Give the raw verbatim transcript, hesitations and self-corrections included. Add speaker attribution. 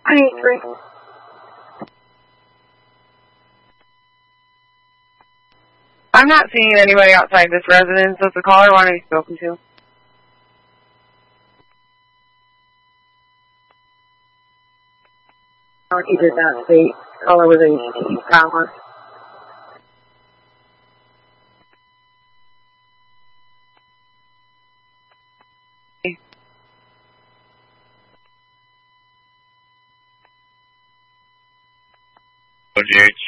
Speaker 1: twenty-three.
Speaker 2: I'm not seeing anybody outside this residence. Does the caller want to be spoken to?
Speaker 1: He did not state. Caller was a power.
Speaker 3: Jerry